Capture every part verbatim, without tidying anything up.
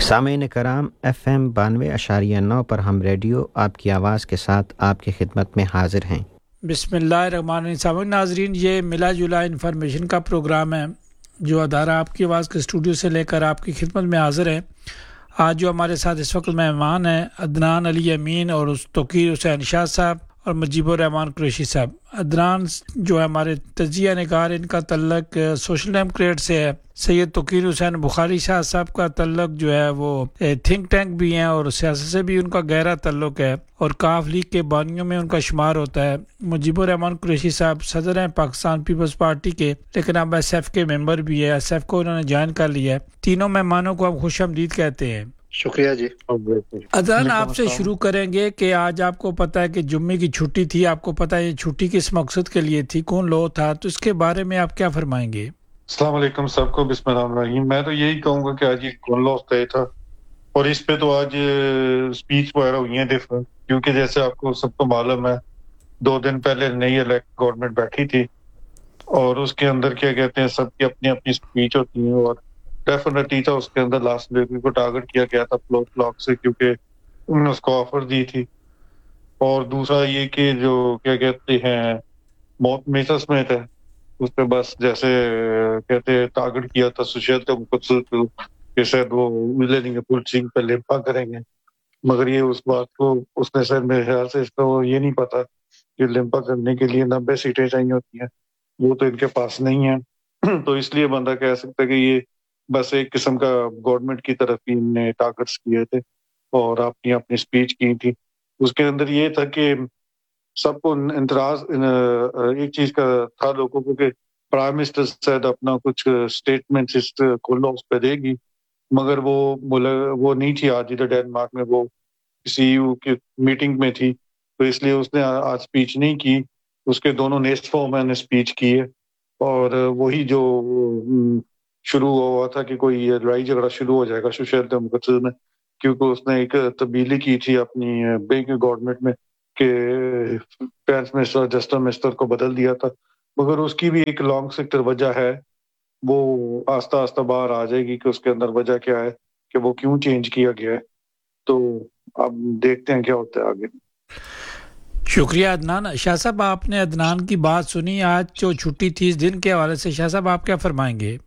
سامعین کرام، F M بانوے اشاریہ نو پر ہم ریڈیو آپ کی آواز کے ساتھ آپ کی خدمت میں حاضر ہیں۔ بسم اللہ الرحمن الرحیم۔ سامعین ناظرین، یہ ملا جلا انفارمیشن کا پروگرام ہے جو ادارہ آپ کی آواز کے اسٹوڈیو سے لے کر آپ کی خدمت میں حاضر ہے۔ آج جو ہمارے ساتھ اس وقت مہمان ہیں عدنان علی امین اور توقیر حسین شاہ صاحب اور مجیب الرحمان قریشی صاحب۔ عدنان جو ہے ہمارے تجزیہ نگار، ان کا تعلق سوشل ڈیموکریٹ سے ہے۔ سید توقیر حسین بخاری شاہ صاحب کا تعلق جو ہے وہ تھنک ٹینک بھی ہیں اور سیاست سے بھی ان کا گہرا تعلق ہے اور کاف لیگ کے بانیوں میں ان کا شمار ہوتا ہے۔ مجیب الرحمان قریشی صاحب صدر ہیں پاکستان پیپلز پارٹی کے، لیکن اب ایس ایف کے ممبر بھی ہے، ایس ایف کو انہوں نے جوائن کر لیا ہے۔ تینوں مہمانوں کو ہم خوش آمدید کہتے ہیں۔ شکریہ جی۔ اذان آپ سے شروع کریں گے کہ آج آپ کو پتہ ہے کہ جمعے کی چھٹی تھی، آپ کو پتہ ہے یہ چھٹی کس مقصد کے لیے تھی، کون لو تھا، تو اس کے بارے میں آپ کیا فرمائیں گے؟ السلام علیکم سب کو، بسم اللہ الرحمن الرحیم۔ میں تو یہی کہوں گا کہ آج یہ کون لاس ڈے تھا اور اس پہ تو آج اسپیچ وغیرہ ہوئی ہیں ڈفرنٹ، کیونکہ جیسے آپ کو سب کو معلوم ہے دو دن پہلے نئی الیکٹ گورنمنٹ بیٹھی تھی اور اس کے اندر کیا کہتے ہیں سب کی اپنی اپنی اسپیچ ہوتی ہیں اور ڈیفینیٹلی تھا اس کے اندر لاسٹ لیڈر کو ٹارگٹ کیا گیا تھا فلوٹ بلاک سے، کیونکہ انہوں نے اس کو آفر دی تھی۔ اور دوسرا یہ کہ جو کیا کہتے ہیں موت میسا سمیت ہے اس پہ بس جیسے کہتے ہیں ٹارگٹ کیا تھا سشیل کہ شاید وہ ملے نہیں گے پولیسنگ پہ لمپا کریں گے، مگر یہ اس بات کو اس نے شاید میرے خیال سے اس کو یہ نہیں پتا کہ لمپا کرنے کے لیے نبے سیٹیں چاہیے ہوتی ہیں، وہ تو ان کے پاس نہیں ہے، تو اس لیے بندہ کہہ سکتا ہے کہ یہ بس ایک قسم کا گورنمنٹ کی طرف ہی ان نے ٹارگٹس کیے تھے اور اپنی اپنی اسپیچ کی تھی۔ اس کے اندر یہ تھا کہ سب کو انتراز ایک چیز کا تھا لوگوں کو کہ پرائم منسٹر شاید اپنا کچھ اسٹیٹمنٹ اس کھولنا اس پہ دے گی، مگر وہ وہ نہیں تھی آج ادھر ڈینمارک میں، وہ سی یو کی میٹنگ میں تھی، تو اس لیے اس نے آج اسپیچ نہیں کی۔ اس کے دونوں نیسٹ فارم نے اسپیچ کی ہے اور وہی جو شروع ہوا تھا کہ کوئی لڑائی جھگڑا شروع ہو جائے گا سوشل ڈیموکریسی میں، کیونکہ اس نے ایک تبدیلی کی تھی اپنی بینک گورنمنٹ میں کہ فینس منسٹر جسٹس منسٹر کو بدل دیا تھا، مگر اس کی بھی ایک لانگ سیکٹر وجہ ہے، وہ آہستہ آہستہ باہر آ جائے گی کہ اس کے اندر وجہ کیا ہے کہ وہ کیوں چینج کیا گیا ہے، تو اب دیکھتے ہیں کیا ہوتا ہے آگے۔ شکریہ عدنان۔ شاہ صاحب آپ نے عدنان کی بات سنی، آج جو چھٹی تھی اس دن کے حوالے سے شاہ صاحب آپ کیا فرمائیں گے؟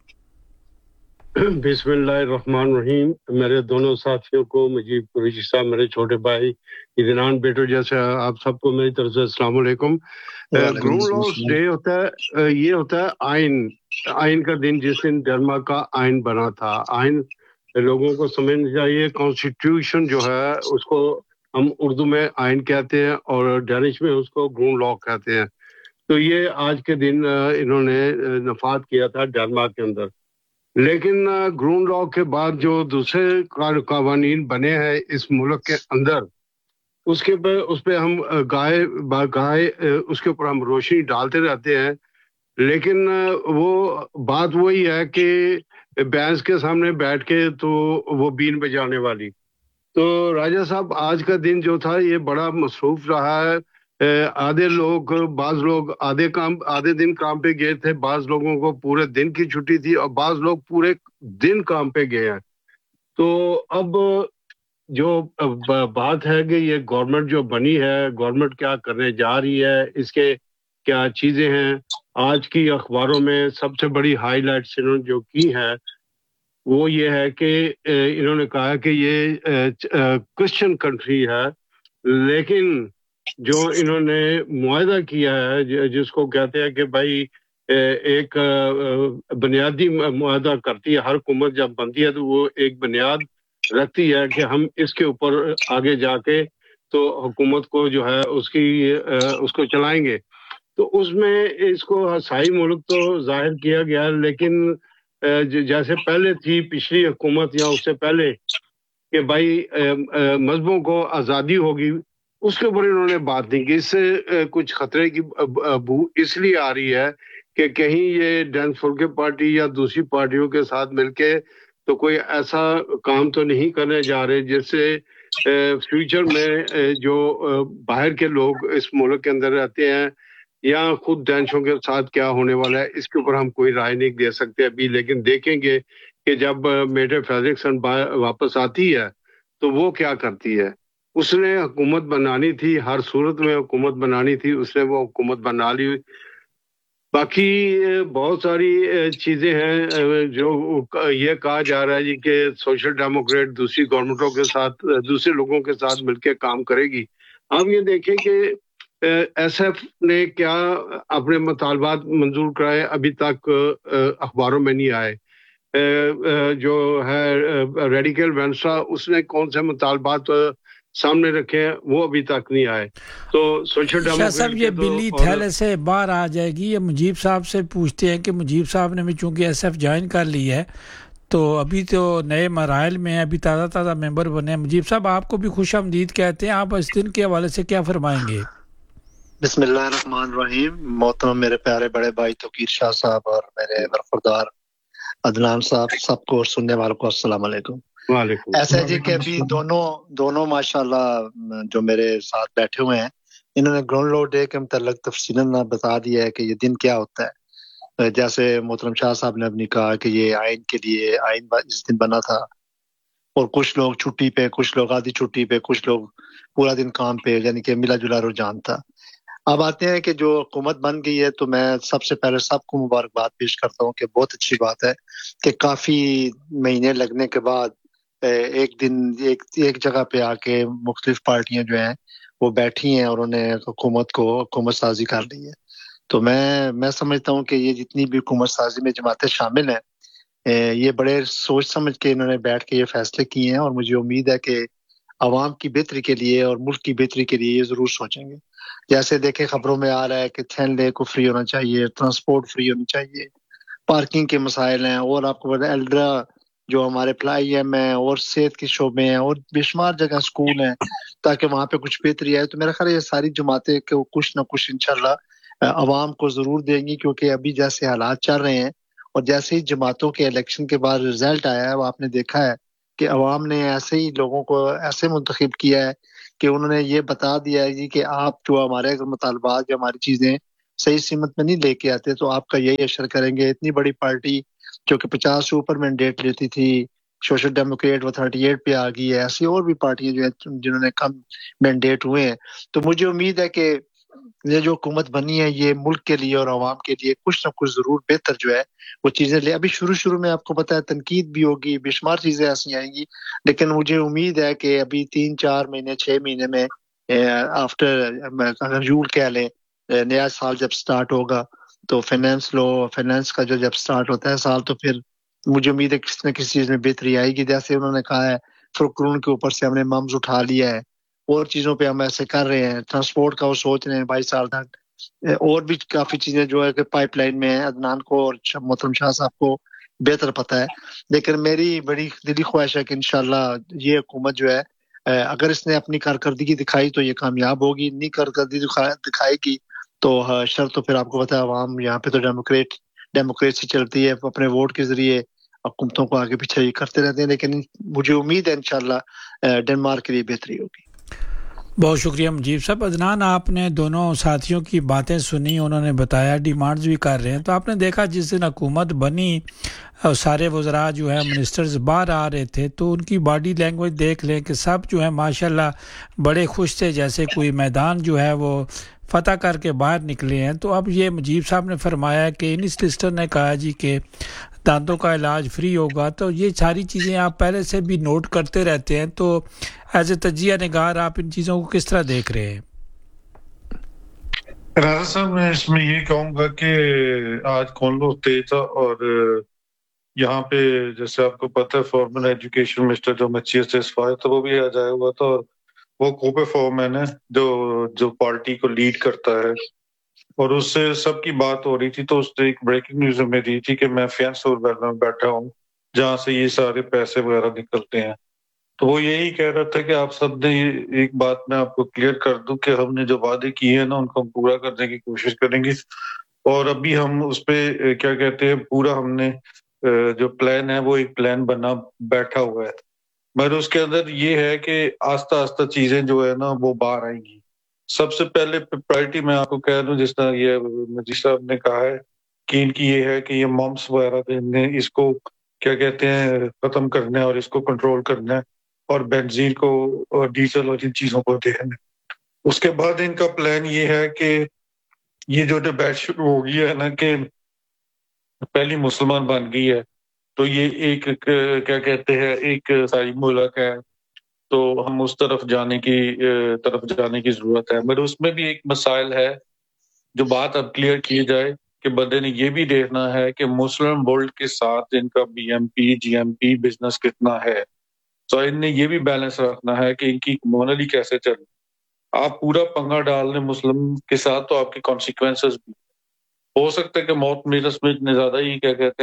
بسم اللہ الرحمن الرحیم۔ میرے دونوں ساتھیوں کو، مجیب قریشی صاحب میرے چھوٹے بھائی، عدنان بیٹو جیسے آپ سب کو میری طرف سے السلام علیکم۔ گرون لاس ڈے ہوتا ہے، یہ ہوتا ہے آئین آئین کا دن، جس دن ڈنمارک کا آئین بنا تھا۔ آئین لوگوں کو سمجھنا چاہیے، کانسٹیٹیوشن جو ہے اس کو ہم اردو میں آئین کہتے ہیں اور ڈینش میں اس کو گرون لا کہتے ہیں۔ تو یہ آج کے دن انہوں نے نفاذ کیا تھا ڈنمارک کے اندر، لیکن گرون لا کے بعد جو دوسرے قوانین بنے ہیں اس ملک کے اندر، اس کے پہ اس پہ ہم گائے گائے اس کے اوپر ہم روشنی ڈالتے رہتے ہیں، لیکن وہ بات وہی ہے کہ بینس کے سامنے بیٹھ کے تو وہ بین بجانے والی۔ تو راجہ صاحب آج کا دن جو تھا یہ بڑا مصروف رہا ہے۔ آدھے لوگ بعض لوگ آدھے کام آدھے دن کام پہ گئے تھے، بعض لوگوں کو پورے دن کی چھٹی تھی اور بعض لوگ پورے دن کام پہ گئے ہیں۔ تو اب جو بات ہے کہ یہ گورنمنٹ جو بنی ہے، گورنمنٹ کیا کرنے جا رہی ہے، اس کے کیا چیزیں ہیں، آج کی اخباروں میں سب سے بڑی ہائی لائٹس انہوں نے جو کی ہے وہ یہ ہے کہ انہوں نے کہا کہ یہ کرسچن کنٹری ہے، لیکن جو انہوں نے معاہدہ کیا ہے جس کو کہتے ہیں کہ بھائی ایک بنیادی معاہدہ کرتی ہے ہر حکومت جب بنتی ہے تو وہ ایک بنیاد رکھتی ہے کہ ہم اس کے اوپر آگے جا کے تو حکومت کو جو ہے اس کی اس کو چلائیں گے۔ تو اس میں اس کو عیسائی ملک تو ظاہر کیا گیا، لیکن جیسے پہلے تھی پچھلی حکومت یا اس سے پہلے کہ بھائی مذہبوں کو آزادی ہوگی، اس کے اوپر انہوں نے بات نہیں کی۔ اس سے کچھ خطرے کی بو اس لیے آ رہی ہے کہ کہیں یہ ڈینس فورکے پارٹی یا دوسری پارٹیوں کے ساتھ مل کے تو کوئی ایسا کام تو نہیں کرنے جا رہے جس سے فیوچر میں جو باہر کے لوگ اس ملک کے اندر رہتے ہیں یا خود ڈینشوں کے ساتھ کیا ہونے والا ہے اس کے اوپر ہم کوئی رائے نہیں دے سکتے ابھی، لیکن دیکھیں گے کہ جب میڈم فریڈرکسن واپس آتی ہے تو وہ کیا کرتی ہے. اس نے حکومت بنانی تھی، ہر صورت میں حکومت بنانی تھی، اس نے وہ حکومت بنا لی. باقی بہت ساری چیزیں ہیں جو یہ کہا جا رہا ہے جی کہ سوشل ڈیموکریٹ دوسری گورنمنٹوں کے ساتھ، دوسرے لوگوں کے ساتھ مل کے کام کرے گی. آپ یہ دیکھیں کہ ایس ایف نے کیا اپنے مطالبات منظور کرائے، ابھی تک اخباروں میں نہیں آئے. جو ہے ریڈیکل وینسا، اس نے کون سے مطالبات سامنے رکھے ہیں، وہ ابھی تک نہیں آئے. تو سوشل شاہ صاحب یہ ڈیموکریٹ بلی تھیلے سے باہر آ جائے گی. یہ مجیب صاحب سے پوچھتے ہیں کہ مجیب صاحب نے بھی چونکہ ایس ایف جوائن کر لی ہے تو ابھی تو نئے مراحل میں ہیں، ابھی تازہ تازہ ممبر بنے ہیں. مجیب صاحب آپ کو بھی خوش آمدید کہتے ہیں. آپ اس دن کے حوالے سے کیا فرمائیں گے؟ بسم اللہ الرحمن الرحیم. محترم میرے پیارے بڑے بھائی توقیر شاہ صاحب اور میرے برخوردار عدنان صاحب، سب کو اور سننے والوں کو السلام علیکم. ایسا جی کہ ابھی دونوں دونوں ماشاءاللہ جو میرے ساتھ بیٹھے ہوئے ہیں، انہوں نے گراؤنڈ لو ڈے کے متعلق تفصیلاً بتا دیا ہے کہ یہ دن کیا ہوتا ہے. جیسے محترم شاہ صاحب نے اپنی کہا کہ یہ آئین کے لیے آئین اس دن بنا تھا، اور کچھ لوگ چھٹی پہ، کچھ لوگ آدھی چھٹی پہ، کچھ لوگ پورا دن کام پہ، یعنی کہ ملا جلا رجحان تھا. اب آتے ہیں کہ جو حکومت بن گئی ہے تو میں سب سے پہلے سب کو مبارکباد پیش کرتا ہوں کہ بہت اچھی بات ہے کہ کافی مہینے لگنے کے بعد ایک دن ایک ایک جگہ پہ آ کے مختلف پارٹیاں جو ہیں وہ بیٹھی ہیں اور انہوں نے حکومت کو حکومت سازی کر لی ہے. تو میں میں سمجھتا ہوں کہ یہ جتنی بھی حکومت سازی میں جماعتیں شامل ہیں، یہ بڑے سوچ سمجھ کے انہوں نے بیٹھ کے یہ فیصلے کیے ہیں، اور مجھے امید ہے کہ عوام کی بہتری کے لیے اور ملک کی بہتری کے لیے یہ ضرور سوچیں گے. جیسے دیکھیں خبروں میں آ رہا ہے کہ تھین لے کو فری ہونا چاہیے، ٹرانسپورٹ فری ہونی چاہیے، پارکنگ کے مسائل ہیں، اور آپ کو پتا ہے ایلڈرا جو ہمارے فلائی ایم ہیں اور صحت کے شعبے ہیں اور بے شمار جگہ سکول ہیں، تاکہ وہاں پہ کچھ بہتری آئے. تو میرا خیال ہے یہ ساری جماعتیں کہ کچھ نہ کچھ انشاءاللہ عوام کو ضرور دیں گی، کیونکہ ابھی جیسے حالات چل رہے ہیں اور جیسے ہی جماعتوں کے الیکشن کے بعد رزلٹ آیا ہے، وہ آپ نے دیکھا ہے کہ عوام نے ایسے ہی لوگوں کو ایسے منتخب کیا ہے کہ انہوں نے یہ بتا دیا ہے جی کہ آپ جو ہمارے مطالبات یا ہماری چیزیں صحیح سمت میں نہیں لے کے آتے تو آپ کا یہی اشر کریں گے. اتنی بڑی پارٹی جو کہ پچاس سے اوپر مینڈیٹ لیتی تھی، سوشل ڈیموکریٹ وہ تھرٹی ایٹ پہ آ گئی ہے. ایسی اور بھی پارٹیاں جو ہیں جنہوں نے کم مینڈیٹ ہوئے ہیں. تو مجھے امید ہے کہ یہ جو حکومت بنی ہے یہ ملک کے لیے اور عوام کے لیے کچھ نہ کچھ ضرور بہتر جو ہے وہ چیزیں لے. ابھی شروع شروع میں آپ کو پتہ ہے تنقید بھی ہوگی، بے شمار چیزیں ایسی آئیں گی، لیکن مجھے امید ہے کہ ابھی تین چار مہینے چھ مہینے میں آفٹر اگر یول کہہ لیں نیا سال جب سٹارٹ ہوگا تو فائنینس لو فائنینس کا جو جب سٹارٹ ہوتا ہے سال، تو پھر مجھے امید ہے کسی نہ کسی چیز میں بہتری آئے گی. جیسے انہوں نے کہا ہے فروخرون کے اوپر سے ہم نے ممز اٹھا لیا ہے، اور چیزوں پہ ہم ایسے کر رہے ہیں، ٹرانسپورٹ کا وہ سوچ رہے ہیں بائیس سال تک، اور بھی کافی چیزیں جو ہے کہ پائپ لائن میں ہیں. عدنان کو اور محترم شاہ صاحب کو بہتر پتہ ہے، لیکن میری بڑی دلی خواہش ہے کہ انشاءاللہ یہ حکومت جو ہے اگر اس نے اپنی کارکردگی دکھائی تو یہ کامیاب ہوگی، نہیں کارکردگی دکھائے گی تو شرط تو پھر آپ کو پتہ ہے عوام یہاں پہ تو ڈیموکریٹ ڈیموکریسی چلتی ہے، اپنے ووٹ کے ذریعے حکومتوں کو آگے پیچھے یہ کرتے رہتے ہیں. لیکن مجھے امید ہے انشاءاللہ ڈنمارک کے لیے بہتری ہوگی. بہت شکریہ مجیب صاحب. عدنان آپ نے دونوں ساتھیوں کی باتیں سنی، انہوں نے بتایا ڈیمانڈز بھی کر رہے ہیں. تو آپ نے دیکھا جس دن حکومت بنی سارے وزراء جو ہے منسٹرز باہر آ رہے تھے تو ان کی باڈی لینگویج دیکھ لیں کہ سب جو ہے ماشاءاللہ بڑے خوش تھے، جیسے کوئی میدان جو ہے وہ فتح کر کے باہر نکلے ہیں. تو اب یہ مجیب صاحب نے فرمایا کہ انسٹر نے کہا جی کہ دانتوں کا علاج فری ہوگا. تو یہ ساری چیزیں آپ پہلے سے بھی نوٹ کرتے رہتے ہیں، تو ایز اے تجزیہ نگار آپ ان چیزوں کو کس طرح دیکھ رہے ہیں؟ راجا صاحب میں اس میں یہ کہوں گا کہ آج کون لو تیز تھا، اور یہاں پہ جیسے آپ کو پتہ ہے فارمل ایجوکیشن منسٹر جو مچیس سے اسفائے تھا وہ بھی آ جایا ہوا تھا، اور وہ کوپے فورمین ہے جو جو پارٹی کو لیڈ کرتا ہے، اور اس سے سب کی بات ہو رہی تھی. تو اس نے ایک بریکنگ نیوز میں دی تھی کہ میں فینس اور میں بیٹھا ہوں جہاں سے یہ سارے پیسے وغیرہ نکلتے ہیں. تو وہ یہی کہہ رہا تھا کہ آپ سب نے ایک بات میں آپ کو کلیئر کر دوں کہ ہم نے جو وعدے کیے ہیں نا ان کو ہم پورا کرنے کی کوشش کریں گے، اور ابھی ہم اس پہ کیا کہتے ہیں پورا ہم نے جو پلان ہے وہ ایک پلان بنا بیٹھا ہوا ہے، مگر اس کے اندر یہ ہے کہ آہستہ آہستہ چیزیں جو ہے نا وہ باہر آئیں گی. سب سے پہلے پرائرٹی میں آپ کو کہہ دوں، جس طرح یہ مجید صاحب نے کہا ہے کہ ان کی یہ ہے کہ یہ مامس وغیرہ اس کو کیا کہتے ہیں ختم کرنا ہے اور اس کو کنٹرول کرنا ہے اور بنزین کو اور ڈیزل اور ان چیزوں کو دیکھنا ہے۔ اس کے بعد ان کا پلان یہ ہے کہ یہ جو ڈبیٹ شروع ہو گئی ہے نا کہ پہلی مسلمان بن گئی ہے تو یہ ایک کیا کہتے ہیں ایک ساری ملک ہے تو ہم اس طرف جانے کی طرف جانے کی ضرورت ہے، مگر اس میں بھی ایک مسائل ہے جو بات اب کلیئر کی جائے کہ بندے نے یہ بھی دیکھنا ہے کہ مسلم ورلڈ کے ساتھ ان کا B M P G M P business کتنا ہے، تو ان نے یہ بھی بیلنس رکھنا ہے کہ ان کی مونلی کیسے چلے۔ آپ پورا پنگا ڈال لیں مسلم کے ساتھ تو آپ کی کانسیکوینسز بھی ہو سکتا ہے کہ موت میرا سمجھ نے زیادہ ہی کیا کہتے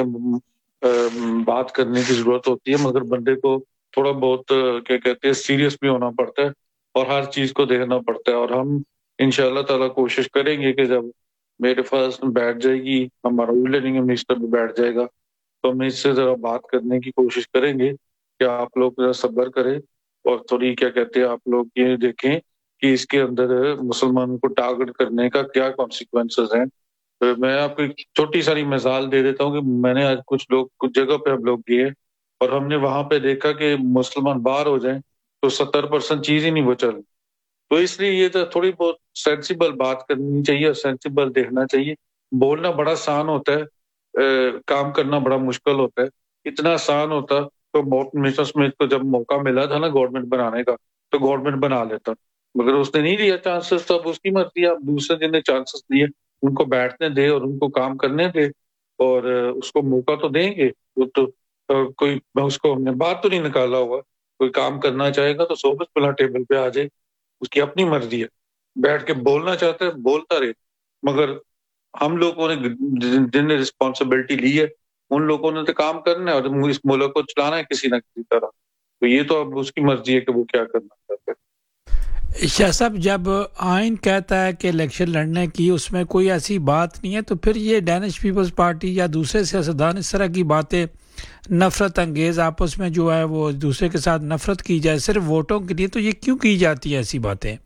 ہیں بات کرنے کی ضرورت ہوتی ہے، مگر بندے کو تھوڑا بہت کیا کہتے ہیں سیریس بھی ہونا پڑتا ہے اور ہر چیز کو دیکھنا پڑتا ہے، اور ہم انشاءاللہ تعالیٰ کوشش کریں گے کہ جب میرے پاس بیٹھ جائے گی ہمارا لرننگ منسٹر بھی بیٹھ جائے گا تو ہم اس سے ذرا بات کرنے کی کوشش کریں گے کہ آپ لوگ ذرا صبر کریں اور تھوڑی کیا کہتے ہیں آپ لوگ یہ دیکھیں کہ اس کے اندر مسلمانوں کو ٹارگٹ کرنے کا کیا کانسیکوینسز ہیں۔ میں آپ کو ایک چھوٹی ساری مثال دے دیتا ہوں کہ میں نے آج کچھ لوگ کچھ جگہ پہ ہم لوگ گئے اور ہم نے وہاں پہ دیکھا کہ مسلمان باہر ہو جائیں تو ستر پرسنٹ چیز ہی نہیں بچل، تو اس لیے یہ تو تھوڑی بہت سینسیبل بات کرنی چاہیے اور سینسیبل دیکھنا چاہیے۔ بولنا بڑا آسان ہوتا ہے، کام کرنا بڑا مشکل ہوتا ہے۔ اتنا آسان ہوتا تو مسٹر اسمتھ کو جب موقع ملا تھا نا گورنمنٹ بنانے کا تو گورنمنٹ بنا لیتا، مگر اس نے نہیں دیا چانسز، تو اب اس کی مرضی، آپ دوسرے جن نے چانسز دیے ان کو بیٹھنے دے اور ان کو کام کرنے دے اور اس کو موقع تو دیں گے۔ وہ تو کوئی اس کو ہم نے بات تو نہیں نکالا ہوگا، کوئی کام کرنا چاہے گا تو صحبت پلا ٹیبل پہ آ جائے، اس کی اپنی مرضی ہے، بیٹھ کے بولنا چاہتا ہے بولتا رہے، مگر ہم لوگوں نے جن نے رسپانسبلٹی لی ہے ان لوگوں نے تو کام کرنا ہے اور اس ملک کو چلانا ہے کسی نہ کسی طرح، تو یہ تو اب اس کی مرضی ہے کہ وہ کیا کرنا چاہتا ہے۔ شاہ صاحب، جب آئین کہتا ہے کہ الیکشن لڑنے کی اس میں کوئی ایسی بات نہیں ہے تو پھر یہ ڈینش پیپلز پارٹی یا دوسرے سیاستدان اس طرح کی باتیں نفرت انگیز آپس میں جو ہے وہ دوسرے کے ساتھ نفرت کی جائے صرف ووٹوں کے لیے، تو یہ کیوں کی جاتی ہے ایسی باتیں؟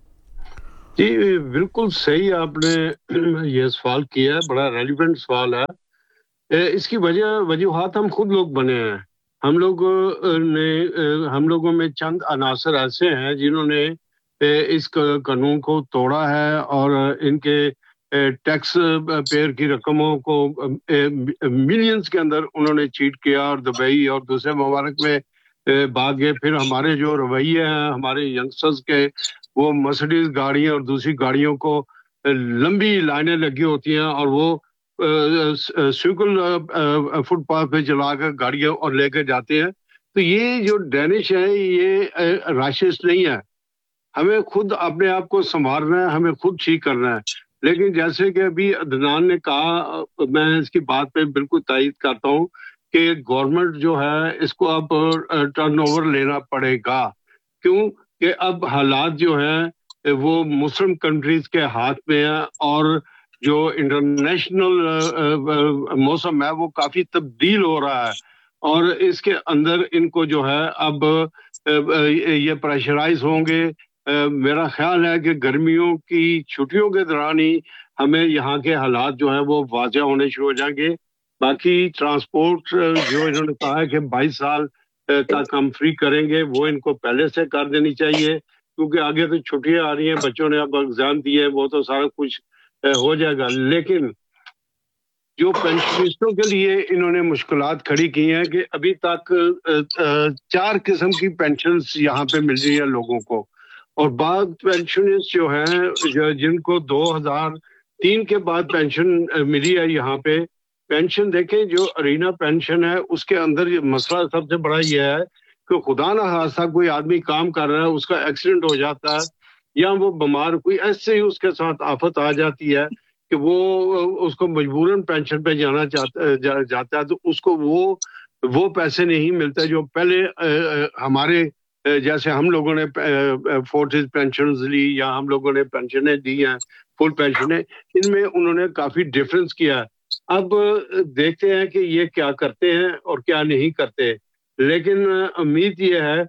جی بالکل صحیح آپ نے یہ سوال کیا ہے، بڑا ریلیونٹ سوال ہے۔ اس کی وجہ وجوہات ہم خود لوگ بنے ہیں، ہم لوگ نے ہم لوگوں میں چند عناصر ایسے ہیں جنہوں نے اس قانون کو توڑا ہے اور ان کے ٹیکس پیئر کی رقموں کو ملینز کے اندر انہوں نے چیٹ کیا اور دبئی اور دوسرے ممالک میں بھاگے۔ پھر ہمارے جو رویے ہیں ہمارے ینگسٹرز کے، وہ مرسڈیز گاڑیاں اور دوسری گاڑیوں کو لمبی لائنیں لگی ہوتی ہیں اور وہ سیکل فٹ پاتھ پہ چلا کر گاڑیاں اور لے کے جاتے ہیں۔ تو یہ جو ڈینش ہے یہ راشس نہیں ہے، ہمیں خود اپنے آپ کو سنوارنا ہے، ہمیں خود ٹھیک کرنا ہے۔ لیکن جیسے کہ ابھی عدنان نے کہا، میں اس کی بات پہ بالکل تائید کرتا ہوں کہ گورنمنٹ جو ہے اس کو اب ٹرن اوور لینا پڑے گا، کیوں کہ اب حالات جو ہیں وہ مسلم کنٹریز کے ہاتھ میں ہیں اور جو انٹرنیشنل موسم ہے وہ کافی تبدیل ہو رہا ہے اور اس کے اندر ان کو جو ہے اب یہ پریشرائز ہوں گے۔ میرا خیال ہے کہ گرمیوں کی چھٹیوں کے دوران ہی ہمیں یہاں کے حالات جو ہیں وہ واضح ہونے شروع ہو جائیں گے۔ باقی ٹرانسپورٹ جو انہوں نے کہا ہے کہ بائیس سال تک ہم فری کریں گے، وہ ان کو پہلے سے کر دینی چاہیے، کیونکہ آگے تو چھٹیاں آ رہی ہیں، بچوں نے اب ایگزام دیے، وہ تو سارا کچھ ہو جائے گا۔ لیکن جو پینشنسٹوں کے لیے انہوں نے مشکلات کھڑی کی ہیں کہ ابھی تک چار قسم کی پینشنز یہاں پہ مل رہی ہیں لوگوں کو، اور بعض پینشنسٹ جو ہیں جن کو دو ہزار تین کے بعد پینشن ملی ہے یہاں پہ پینشن، دیکھیں جو ارینا پینشن ہے اس کے اندر یہ مسئلہ سب سے بڑا یہ ہے کہ خدا نہ خواستہ کوئی آدمی کام کر رہا ہے، اس کا ایکسیڈنٹ ہو جاتا ہے یا وہ بیمار، کوئی ایسے ہی اس کے ساتھ آفت آ جاتی ہے کہ وہ اس کو مجبوراً پینشن پہ جانا چاہتا جاتا ہے، تو اس کو وہ وہ پیسے نہیں ملتے جو پہلے ہمارے جیسے ہم لوگوں نے فورٹیز پینشنز لی یا ہم لوگوں نے پینشنیں دی ہیں، فل پینشنیں، ان میں انہوں نے کافی ڈفرنس کیا ہے۔ اب دیکھتے ہیں کہ یہ کیا کرتے ہیں اور کیا نہیں کرتے، لیکن امید یہ ہے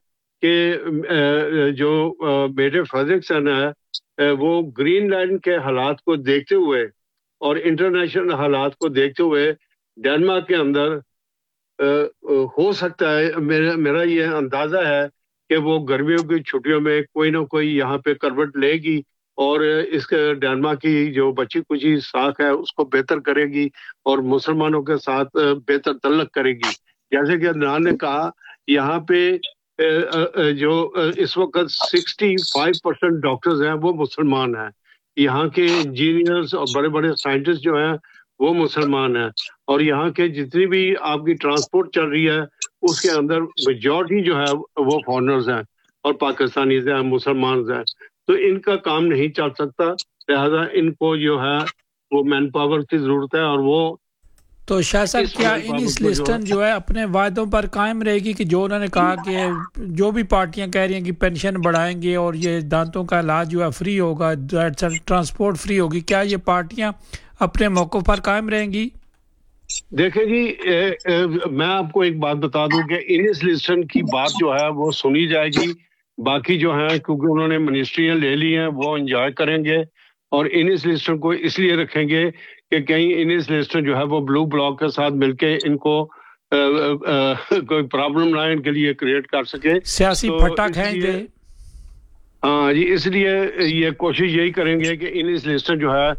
کہ جو میڈے فریڈرکسن ہے وہ گرین لینڈ کے حالات کو دیکھتے ہوئے اور انٹرنیشنل حالات کو دیکھتے ہوئے ڈینمارک کے اندر ہو سکتا ہے میرا میرا یہ اندازہ ہے کہ وہ گرمیوں کی چھٹیوں میں کوئی نہ کوئی یہاں پہ کروٹ لے گی اور اس کے ڈینمارک کی جو بچی کچی ساکھ ہے اس کو بہتر کرے گی اور مسلمانوں کے ساتھ بہتر تعلق کرے گی. جیسے کہ عدنان نے کہا یہاں پہ جو اس وقت سکسٹی فائیو پرسینٹ ڈاکٹرز ہیں وہ مسلمان ہیں. یہاں کے انجینئرز اور بڑے بڑے سائنٹسٹ جو ہیں وہ مسلمان ہیں اور یہاں کے جتنی بھی آپ کی ٹرانسپورٹ چل رہی ہے اس کے اندر میجورٹی جو ہے وہ فارنرز ہیں اور پاکستانیز ہیں, مسلمان ہیں. تو ان کا کام نہیں چل سکتا, لہذا ان کو جو ہے وہ مین پاور کی ضرورت ہے. اور وہ تو شاہ صاحب کیا انیس لسٹن جو ہے اپنے وعدوں پر قائم رہے گی کہ جو انہوں نے کہا کہ جو بھی پارٹیاں کہہ رہی ہیں کہ پینشن بڑھائیں گے اور یہ دانتوں کا علاج جو ہے فری ہوگا, ٹرانسپورٹ فری ہوگی, کیا یہ پارٹیاں اپنے موقف پر قائم رہیں گی؟ دیکھیں جی, میں آپ کو ایک بات بتا دوں کہ انیس لسٹن کی بات جو ہے وہ سنی جائے گی. باقی جو ہیں کیونکہ انہوں نے منسٹریاں لے لی ہیں وہ انجوائے کریں گے اور انیس لسٹن کو اس لیے رکھیں گے کہ کہیں انیس لسٹن جو ہے وہ بلو بلاک کے ساتھ مل کے ان کو کوئی پرابلم نہ ان کے لیے کریٹ کر سکے, سیاسی پھٹا کھائیں گے. ہاں جی, اس لیے یہ کوشش یہی کریں گے کہ انیس لسٹن جو ہے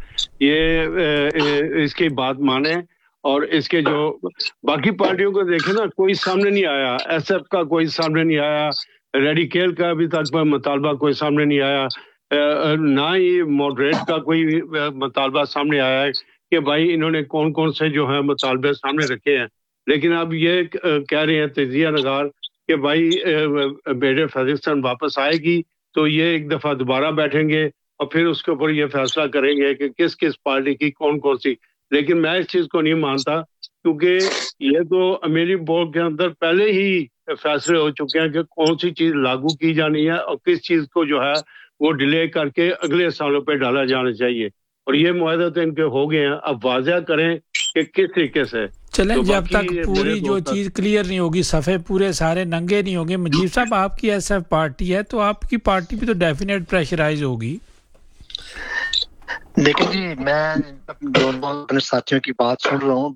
یہ اس کی بات مانے اور اس کے جو باقی پارٹیوں کو دیکھیں نا کوئی سامنے نہیں آیا. ایس ایف کا کوئی سامنے نہیں آیا, ریڈیکل کا ابھی تک مطالبہ کوئی سامنے نہیں آیا, نہ ہی ماڈریٹ کا کوئی مطالبہ سامنے آیا ہے کہ بھائی انہوں نے کون کون سے جو ہیں مطالبے سامنے رکھے ہیں. لیکن اب یہ کہہ رہے ہیں تجزیہ نگار کہ بھائی بیٹے فیضان واپس آئے گی تو یہ ایک دفعہ دوبارہ بیٹھیں گے اور پھر اس کے اوپر یہ فیصلہ کریں گے کہ کس کس پارٹی کی کون کون سی. لیکن میں اس چیز کو نہیں مانتا کیونکہ یہ تو امیر بورڈ کے اندر پہلے ہی فیصلے ہو چکے ہیں کہ کون سی چیز لاگو کی جانی ہے اور کس چیز کو جو ہے وہ ڈیلے کر کے اگلے سالوں پہ ڈالا جانا چاہیے. اور یہ معاہدے تو ان کے ہو گئے ہیں, اب واضح کریں کہ کس طریقے سے چلیں. جب تک پوری جو چیز کلیئر نہیں ہوگی, صفحے پورے سارے ننگے نہیں ہوں گے. مجیب صاحب آپ کی ایس ایف پارٹی ہے تو آپ کی پارٹی بھی تو ڈیفینیٹ پریشرائز ہوگی. دیکھیں جی, میں دونوں اپنے ساتھیوں کی بات سن رہا ہوں,